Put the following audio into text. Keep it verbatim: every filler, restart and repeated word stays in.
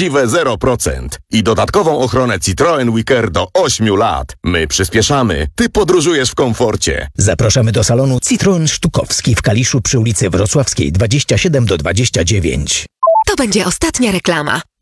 prawdziwe zero procent i dodatkową ochronę Citroen Wicker do ośmiu lat. My przyspieszamy, ty podróżujesz w komforcie. Zapraszamy do salonu Citroen Sztukowski w Kaliszu przy ulicy Wrocławskiej dwadzieścia siedem do dwudziestu dziewięciu. To będzie ostatnia reklama.